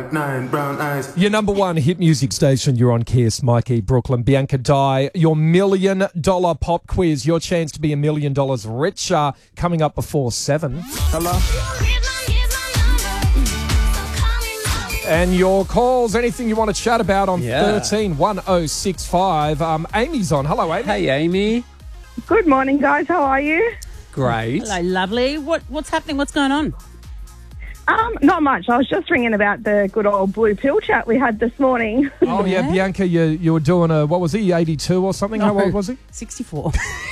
5'9", brown eyes. Your number one hit music station, you're on Kiss, Mikey, Brooklyn, Bianca Dye. Your $1 million pop quiz, your chance to be $1 million richer, coming up before 7. Hello? And your calls, anything you want to chat about on 131065. Amy's on. Hello, Amy. Hey, Amy. Good morning, guys. How are you? Great. Hello, lovely. What's happening? What's going on? Not much. I was just ringing about the good old blue pill chat we had this morning. Oh, yeah, Bianca, you were doing what was he, 82 or something? How old was he? 64.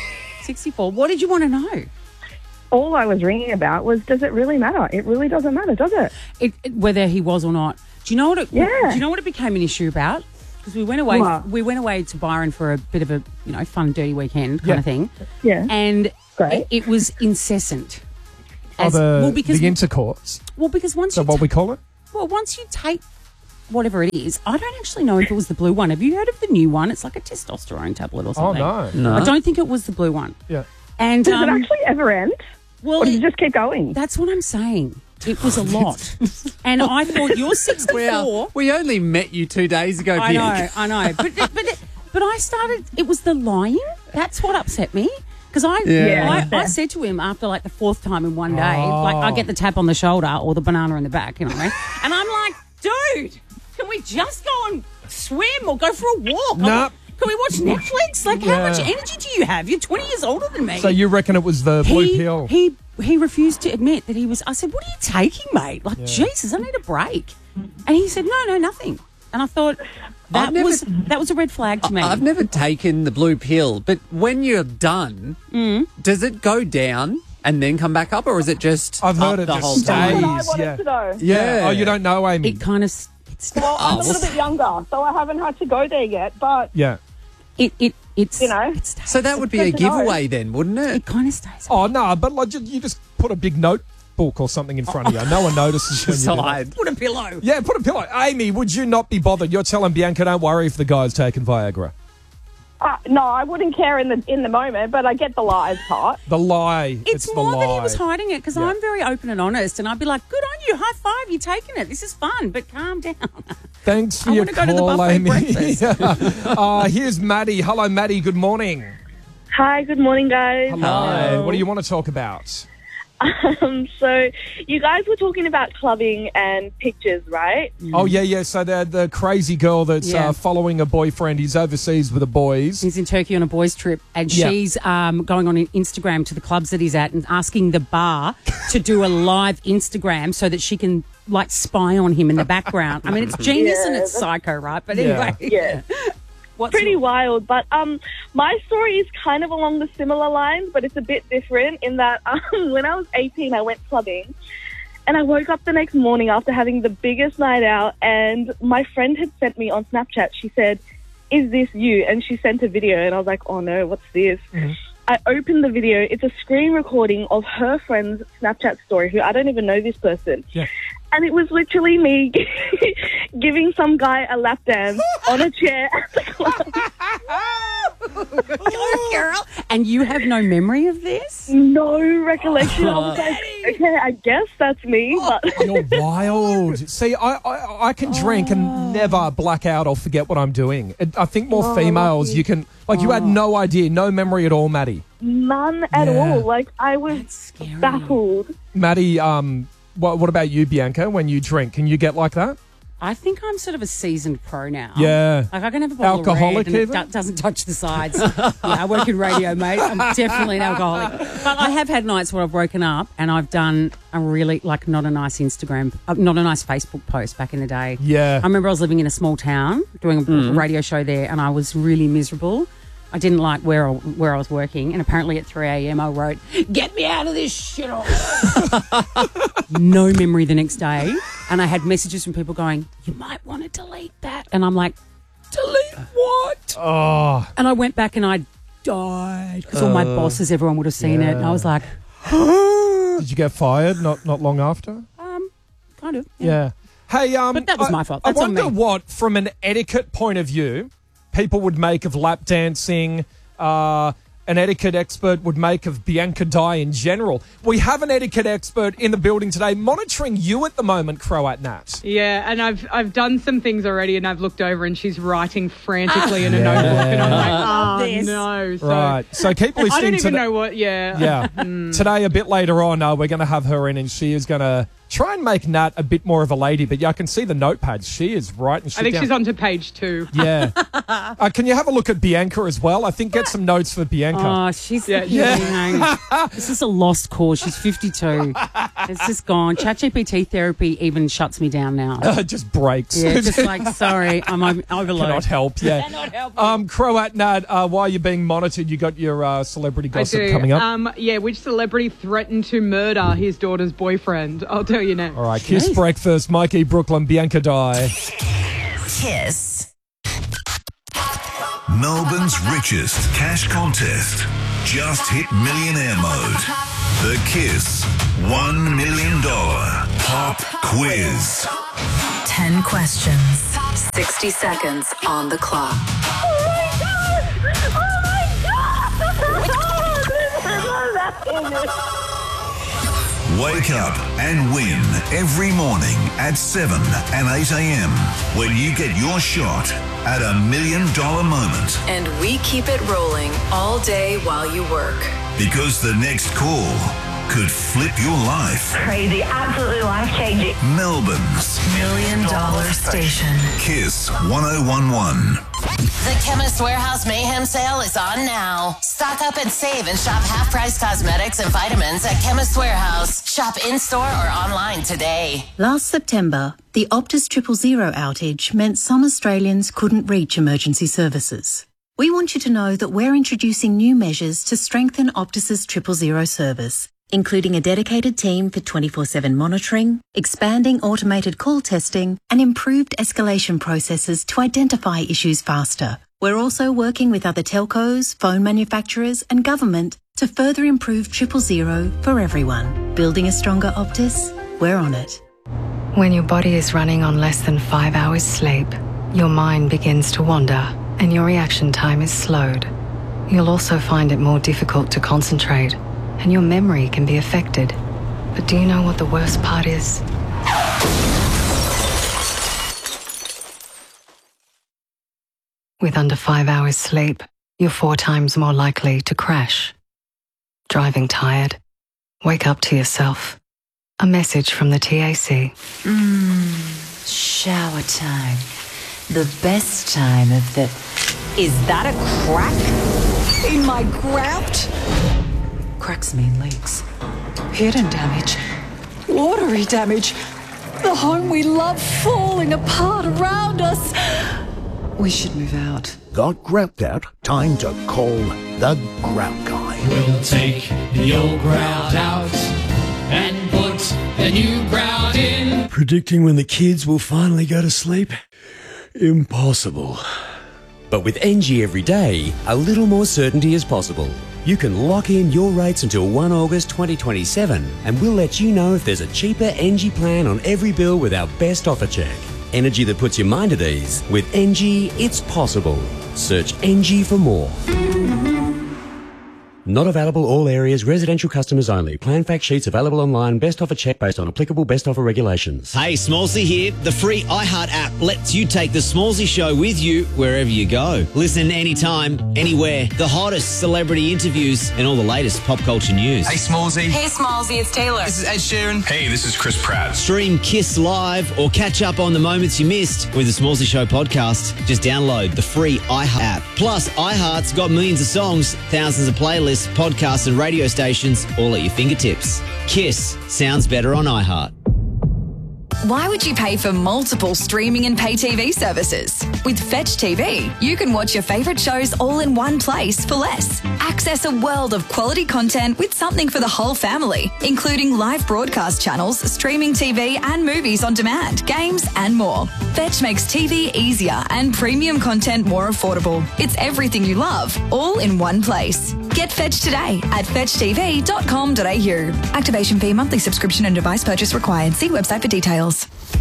64. What did you want to know? All I was ringing about was, does it really matter? It really doesn't matter, does it? Whether he was or not. Do you know what? Do you know what it became an issue about? Because we went away. What? We went away to Byron for a bit of a fun, dirty weekend kind of thing. Yeah. And Great. it was incessant. The intercourse. Well, because once Is that you what we call it? once you take whatever it is, I don't actually know if it was the blue one. Have you heard of the new one? It's like a testosterone tablet or something. Oh, No. I don't think it was the blue one. Yeah. And Does it actually ever end? well, Or does it just keep going? that's what I'm saying. It was a lot. And I thought, you're 64. Well, we only met you 2 days ago, Bianca. I know. But I started, it was the lying. That's what upset me. Because I said to him after like the fourth time in one day, like I get the tap on the shoulder or the banana in the back, you know what I mean? And I'm like, dude, can we just go and swim or go for a walk? Nope. Can we watch Netflix? Like, how much energy do you have? You're 20 years older than me. So you reckon it was the blue pill? He refused to admit that he was. I said, what are you taking, mate? Like, Jesus, I need a break. And he said, no, nothing. And I thought that was a red flag to me. I've never taken the blue pill, but when you're done, does it go down and then come back up, or is it just I've heard up it the just whole stays. time? I wanted to know. Yeah. Oh, you don't know, Amy? It kind of. Well, I'm a little bit younger, so I haven't had to go there yet, but... Yeah. It's, You know. it stays. So that would be a good to know. giveaway then, wouldn't it? It kind of stays. Oh, no, but like, you just put a big notebook or something in front of you. No one notices when you do that. Side. Put a pillow. Yeah, put a pillow. Amy, would you not be bothered? You're telling Bianca, don't worry if the guy's taking Viagra. No, I wouldn't care in the moment, but I get the lies part. The lie. It's the more lie. that he was hiding it because I'm very open and honest, and I'd be like, "Good on you, high five, you're taking it. This is fun, but calm down." Thanks for I your wanna go to the call, buffet Amy. breakfast. Here's Maddie. Hello, Maddie. Good morning. Hi, good morning, guys. Hello. What do you want to talk about? So you guys were talking about clubbing and pictures, right? Oh, yeah. So the crazy girl that's following a boyfriend. He's overseas with the boys. He's in Turkey on a boys' trip, and she's going on Instagram to the clubs that he's at and asking the bar to do a live Instagram so that she can like spy on him in the background. I mean, it's genius and it's psycho, right? But anyway, Yeah. what's Pretty wild, but my story is kind of along the similar lines, but it's a bit different in that when I was 18, I went clubbing, and I woke up the next morning after having the biggest night out, and my friend had sent me on Snapchat. She said, "Is this you?" And she sent a video, and I was like, "Oh no, what's this?" Mm-hmm. I opened the video. It's a screen recording of her friend's Snapchat story, who I don't even know this person. Yeah. And it was literally me giving some guy a lap dance on a chair at the club. Go, girl. And you have no memory of this? No recollection. I was like, okay, I guess that's me. But You're wild. See, I can drink and never black out or forget what I'm doing. I think more females, you can, like, you had no idea, no memory at all, Maddie. none at Yeah. all. Like, I was baffled. Maddie, what about you, Bianca, when you drink? Can you get like that? I think I'm sort of a seasoned pro now. Yeah. Like I can have a bottle Alcoholic of red and even? it doesn't touch the sides. Yeah, I work in radio, mate. I'm definitely an alcoholic. But I have had nights where I've woken up and I've done a really, like, not a nice Instagram, not a nice Facebook post back in the day. Yeah. I remember I was living in a small town doing a radio show there and I was really miserable. I didn't like where I was working, and apparently at 3 a.m. I wrote, "Get me out of this shit." No memory the next day, and I had messages from people going, "You might want to delete that," and I'm like, "Delete what?" Oh. And I went back and I died because all my bosses, everyone would have seen it, and I was like, Did you get fired not long after? kind of, Yeah. Hey, But that was my fault. That's I on wonder me. what, from an etiquette point of view, people would make of lap dancing, an etiquette expert would make of Bianca Dye in general. We have an etiquette expert in the building today monitoring you at the moment, Croat Nat. Yeah, and I've done some things already, and I've looked over and she's writing frantically in a notebook, and I'm like, oh no. So, right, so keep listening. I don't even know what, yeah. Today, a bit later on, we're going to have her in, and she is going to try and make Nat a bit more of a lady. But I can see the notepad. She is writing shit I think down. she's on to page 2. Yeah. Can you have a look at Bianca as well? I think get some notes for Bianca. Oh, she's This is a lost cause. She's 52. It's just gone. ChatGPT therapy even shuts me down now. Just breaks. Yeah, just like, sorry, I'm overloaded. Cannot help. Yeah. Cannot help. Croat Nat, while you're being monitored, you got your celebrity gossip coming up. Which celebrity threatened to murder his daughter's boyfriend? I'll tell you now. All right, Kiss Breakfast, Mikey Brooklyn, Bianca Dye. Kiss. Melbourne's richest cash contest just hit millionaire mode. The Kiss $1 million pop quiz. 10 questions, 60 seconds on the clock. Wake up and win every morning at 7 and 8 a.m. when you get your shot at $1 million moment. And we keep it rolling all day while you work. Because the next call could flip your life. Crazy, absolutely life-changing. Melbourne's $1 million station. Kiss 1011. The Chemist Warehouse Mayhem Sale is on now. Stock up and save and shop half-price cosmetics and vitamins at Chemist Warehouse. Shop in-store or online today. Last September, the Optus 000 outage meant some Australians couldn't reach emergency services. We want you to know that we're introducing new measures to strengthen Optus's 000 service, including a dedicated team for 24/7 monitoring, expanding automated call testing, and improved escalation processes to identify issues faster. We're also working with other telcos, phone manufacturers, and government to further improve 000 for everyone. Building a stronger Optus? We're on it. When your body is running on less than 5 hours sleep, your mind begins to wander and your reaction time is slowed. You'll also find it more difficult to concentrate, and your memory can be affected. But do you know what the worst part is? With under 5 hours sleep, you're 4 times more likely to crash. Driving tired? Wake up to yourself. A message from the TAC. Shower time. The best time of the... Is that a crack in my grout? Cracks mean leaks. Hidden damage. Watery damage. The home we love falling apart around us. We should move out. Got grout out? Time to call the Grout Guy. We'll take the old grout out and put the new grout in. Predicting when the kids will finally go to sleep? Impossible. But with NG every day, a little more certainty is possible. You can lock in your rates until 1 August 2027 and we'll let you know if there's a cheaper NG plan on every bill with our best offer check. Energy that puts your mind at ease. With NG, it's possible. Search NG for more. Not available all areas, residential customers only. Plan fact sheets available online. Best offer check based on applicable best offer regulations. Hey, Smallsy here. The free iHeart app lets you take the Smallsy show with you wherever you go. Listen anytime, anywhere. The hottest celebrity interviews and all the latest pop culture news. Hey, Smallsy. Hey, Smallsy, it's Taylor. This is Ed Sheeran. Hey, this is Chris Pratt. Stream Kiss Live or catch up on the moments you missed with the Smallsy Show podcast. Just download the free iHeart app. Plus, iHeart's got millions of songs, thousands of playlists, podcasts and radio stations all at your fingertips. Kiss sounds better on iHeart. Why would you pay for multiple streaming and pay TV services? With Fetch TV, you can watch your favourite shows all in one place for less. Access a world of quality content with something for the whole family, including live broadcast channels, streaming TV and movies on demand, games and more. Fetch makes TV easier and premium content more affordable. It's everything you love, all in one place. Get Fetch today at fetchtv.com.au. Activation fee, monthly subscription and device purchase required. See website for details.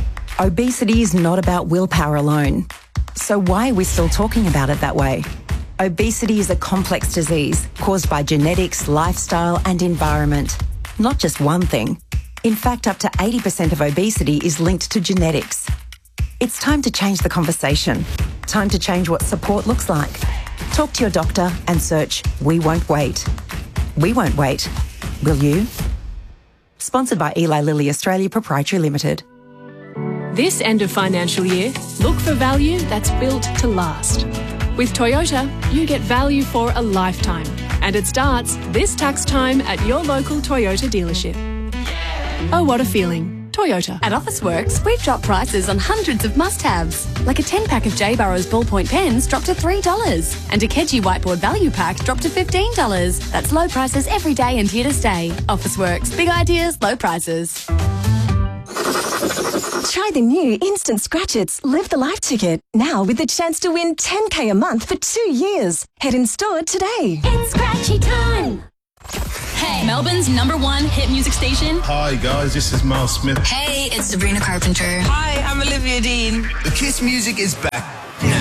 Obesity is not about willpower alone. So why are we still talking about it that way? Obesity is a complex disease caused by genetics, lifestyle and environment. Not just one thing. In fact, up to 80% of obesity is linked to genetics. It's time to change the conversation. Time to change what support looks like. Talk to your doctor and search We Won't Wait. We won't wait. Will you? Sponsored by Eli Lilly Australia Proprietary Limited. This end of financial year, look for value that's built to last. With Toyota, you get value for a lifetime. And it starts this tax time at your local Toyota dealership. Oh, what a feeling. Toyota. At Officeworks, we've dropped prices on hundreds of must-haves. Like a 10-pack of J. Burrows ballpoint pens dropped to $3. And a Keji whiteboard value pack dropped to $15. That's low prices every day and here to stay. Officeworks. Big ideas, low prices. Try the new Instant Scratch-Its Live the Life ticket, now with the chance to win $10K a month for 2 years. Head in store today. It's Scratchy time! Hey, Melbourne's #1 hit music station. Hi guys, this is Miles Smith. Hey, it's Sabrina Carpenter. Hi, I'm Olivia Dean. The Kiss music is back.